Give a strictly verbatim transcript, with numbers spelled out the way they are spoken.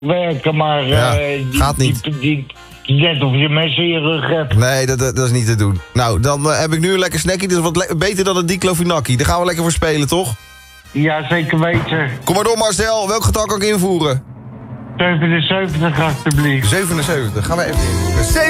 werken, maar Ja, eh, die, gaat niet. Die, die, die, net of je mensen in je rug hebt. Nee, dat, dat, dat is niet te doen. Nou, dan uh, heb ik nu een lekker snackie. Dat is wat le- beter dan een diclofenakkie. Daar gaan we lekker voor spelen, toch? Ja, zeker weten. Kom maar door, Marcel. Welk getal kan ik invoeren? zevenenzeventig alstublieft. zevenenzeventig. Gaan we even invoeren.